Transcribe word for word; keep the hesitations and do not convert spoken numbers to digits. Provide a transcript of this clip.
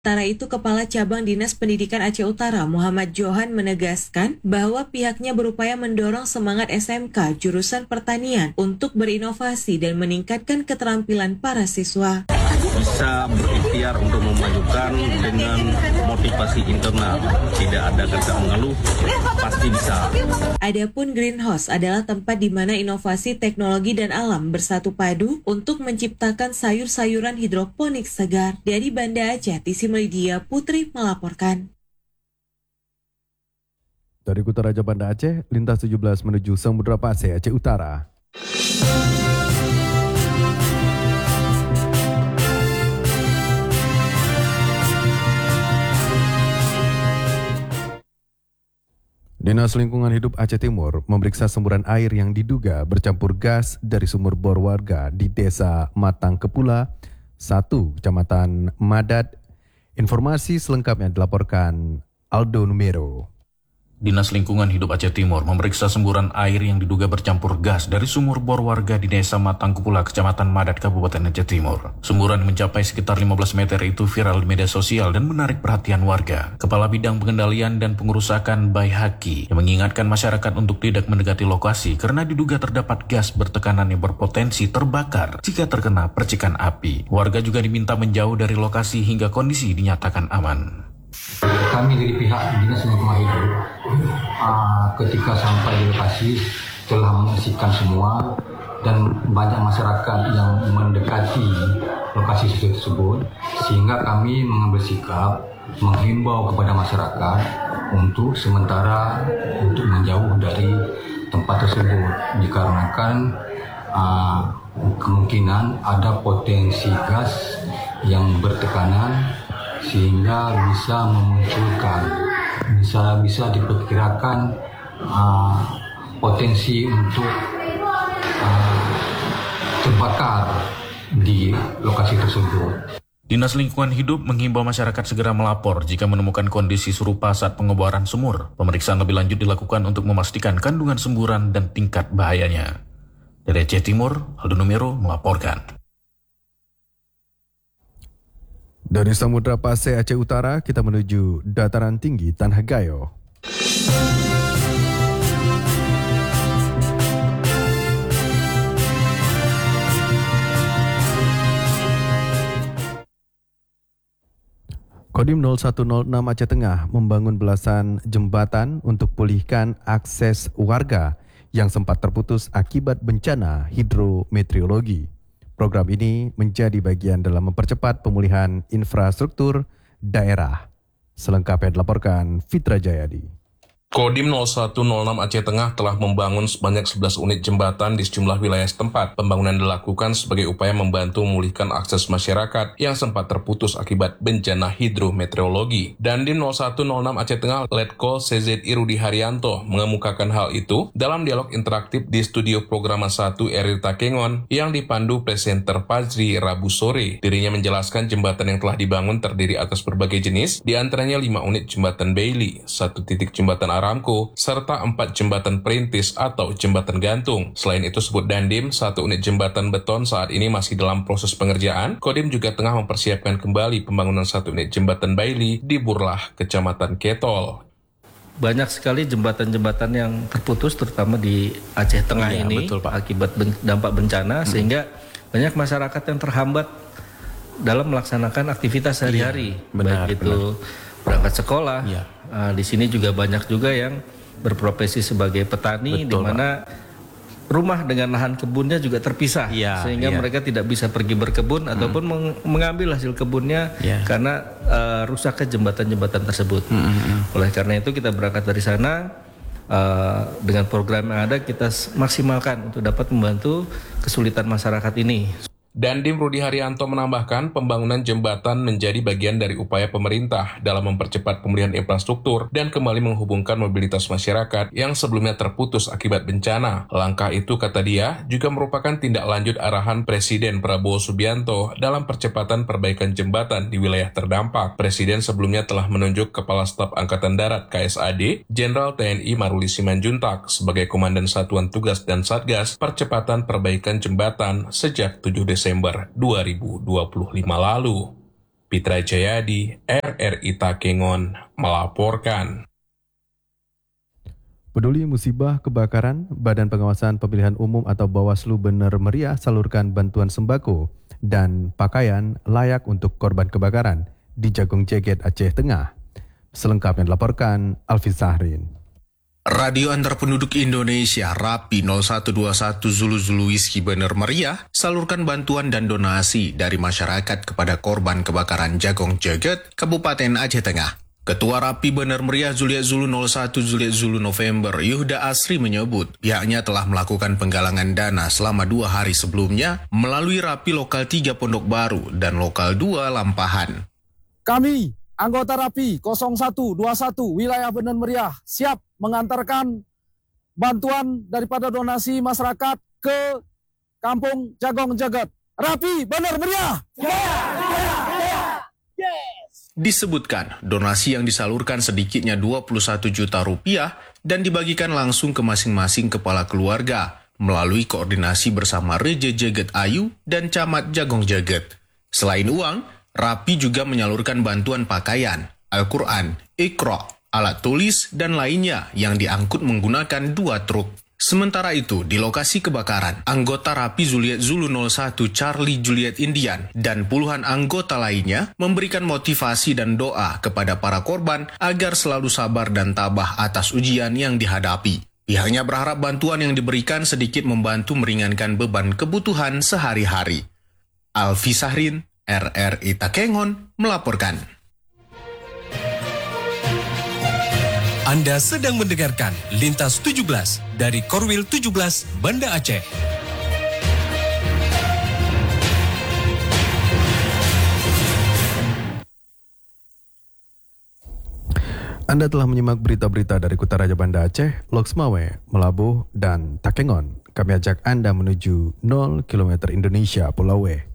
Sementara itu, Kepala Cabang Dinas Pendidikan Aceh Utara, Muhammad Johan, menegaskan bahwa pihaknya berupaya mendorong semangat S M K jurusan pertanian untuk berinovasi dan meningkatkan keterampilan para siswa. Bisa berikhtiar untuk memajukan dengan motivasi internal, tidak ada kata mengeluh, pasti bisa. Adapun greenhouse adalah tempat di mana inovasi teknologi dan alam bersatu padu untuk menciptakan sayur-sayuran hidroponik segar. Dari Banda Aceh, Tisi Media Putri melaporkan. Dari Kota Raja Banda Aceh, lintas tujuh belas menuju Samudra Pasir, Aceh Utara. Dinas Lingkungan Hidup Aceh Timur memeriksa semburan air yang diduga bercampur gas dari sumur bor warga di Desa Matang Kepula, satu, Kecamatan Madad. Informasi selengkapnya dilaporkan Aldo Numero. Dinas Lingkungan Hidup Aceh Timur memeriksa semburan air yang diduga bercampur gas dari sumur bor warga di Desa Matang Kepula, Kecamatan Madad, Kabupaten Aceh Timur. Semburan mencapai sekitar lima belas meter itu viral di media sosial dan menarik perhatian warga. Kepala Bidang Pengendalian dan Pengurusakan Baihaki yang mengingatkan masyarakat untuk tidak mendekati lokasi karena diduga terdapat gas bertekanan yang berpotensi terbakar jika terkena percikan api. Warga juga diminta menjauh dari lokasi hingga kondisi dinyatakan aman. Kami dari pihak Dinas Lingkungan Hidup uh, ketika sampai di lokasi telah menyaksikan semua dan banyak masyarakat yang mendekati lokasi tersebut, sehingga kami mengambil sikap menghimbau kepada masyarakat untuk sementara untuk menjauh dari tempat tersebut dikarenakan uh, kemungkinan ada potensi gas yang bertekanan sehingga bisa memunculkan, bisa bisa diperkirakan uh, potensi untuk uh, terbakar di lokasi tersebut. Dinas Lingkungan Hidup menghimbau masyarakat segera melapor jika menemukan kondisi serupa saat pengeboran sumur. Pemeriksaan lebih lanjut dilakukan untuk memastikan kandungan semburan dan tingkat bahayanya. Dari Aceh Timur, Aldo Numero melaporkan. Dari Samudra Pasir, Aceh Utara, kita menuju dataran tinggi Tanah Gayo. Kodim nol satu nol enam Aceh Tengah membangun belasan jembatan untuk pulihkan akses warga yang sempat terputus akibat bencana hidrometeorologi. Program ini menjadi bagian dalam mempercepat pemulihan infrastruktur daerah. Selengkapnya dilaporkan Fitra Jayadi. Kodim nol satu nol enam Aceh Tengah telah membangun sebanyak sebelas unit jembatan di sejumlah wilayah setempat. Pembangunan dilakukan sebagai upaya membantu memulihkan akses masyarakat yang sempat terputus akibat bencana hidrometeorologi. Dandim nol satu nol enam Aceh Tengah, Letkol C Z I Rudi Haryanto, mengemukakan hal itu dalam dialog interaktif di studio Programa satu R I Takengon yang dipandu presenter Fajri Rabu sore. Dirinya menjelaskan jembatan yang telah dibangun terdiri atas berbagai jenis, diantaranya lima unit jembatan Bailey, satu titik jembatan Aramco, serta empat jembatan perintis atau jembatan gantung. Selain itu, sebut Dandim, satu unit jembatan beton saat ini masih dalam proses pengerjaan. Kodim juga tengah mempersiapkan kembali pembangunan satu unit jembatan Bailey di Burlah, Kecamatan Ketol. Banyak sekali jembatan-jembatan yang terputus, terutama di Aceh Tengah iya, ini, betul, Pak. Akibat ben- dampak bencana, hmm. sehingga banyak masyarakat yang terhambat dalam melaksanakan aktivitas sehari-hari, iya, benar, baik itu benar. berangkat sekolah. Iya. Uh, di sini juga banyak juga yang berprofesi sebagai petani, di mana rumah dengan lahan kebunnya juga terpisah, ya, sehingga ya. mereka tidak bisa pergi berkebun hmm. ataupun meng- mengambil hasil kebunnya ya. karena uh, rusaknya jembatan-jembatan tersebut. Hmm, hmm. Oleh karena itu kita berangkat dari sana uh, dengan program yang ada kita maksimalkan untuk dapat membantu kesulitan masyarakat ini. Dandim Rudi Haryanto menambahkan pembangunan jembatan menjadi bagian dari upaya pemerintah dalam mempercepat pemulihan infrastruktur dan kembali menghubungkan mobilitas masyarakat yang sebelumnya terputus akibat bencana. Langkah itu, kata dia, juga merupakan tindak lanjut arahan Presiden Prabowo Subianto dalam percepatan perbaikan jembatan di wilayah terdampak. Presiden sebelumnya telah menunjuk Kepala Staf Angkatan Darat K S A D, Jenderal T N I Maruli Simanjuntak sebagai Komandan Satuan Tugas dan Satgas Percepatan Perbaikan Jembatan sejak tujuh Desember dua ribu dua puluh lima lalu. Pitra Jayadi, R R I Takengon, melaporkan. Peduli musibah kebakaran, Badan Pengawasan Pemilihan Umum atau Bawaslu Bener Meriah salurkan bantuan sembako dan pakaian layak untuk korban kebakaran di Jagong Jeget, Aceh Tengah. Selengkapnya dilaporkan Alfi Sahrin. Radio Antar Penduduk Indonesia Rapi nol satu dua satu Zulu Zulu Whiskey Bener Meriah salurkan bantuan dan donasi dari masyarakat kepada korban kebakaran Jagong Jeget, Kabupaten Aceh Tengah. Ketua Rapi Bener Meriah Juliet Zulu nol satu Juliet Zulu November Yuhda Asri menyebut pihaknya telah melakukan penggalangan dana selama dua hari sebelumnya melalui Rapi Lokal tiga Pondok Baru dan Lokal dua Lampahan. Kami, anggota Rapi nol satu dua satu wilayah Bener Meriah, siap mengantarkan bantuan daripada donasi masyarakat ke Kampung Jagong Jeget. Rapi Bener Meriah! Yeah, yeah, yeah. Yes. Disebutkan, donasi yang disalurkan sedikitnya dua puluh satu juta rupiah dan dibagikan langsung ke masing-masing kepala keluarga melalui koordinasi bersama Reje Jeget Ayu dan Camat Jagong Jeget. Selain uang, Rapi juga menyalurkan bantuan pakaian, Al-Quran, Iqra, alat tulis, dan lainnya yang diangkut menggunakan dua truk. Sementara itu, di lokasi kebakaran, anggota Rapi Juliet Zulu nol satu Charlie Juliet Indian dan puluhan anggota lainnya memberikan motivasi dan doa kepada para korban agar selalu sabar dan tabah atas ujian yang dihadapi. Pihaknya berharap bantuan yang diberikan sedikit membantu meringankan beban kebutuhan sehari-hari. Alfi Sahrin, R R I Takengon, melaporkan. Anda sedang mendengarkan Lintas tujuh belas dari Korwil tujuh belas Banda Aceh. Anda telah menyimak berita-berita dari Kuta Raja Banda Aceh, Loksmawe, Melabuh, dan Takengon. Kami ajak Anda menuju nol kilometer Indonesia Pulau W.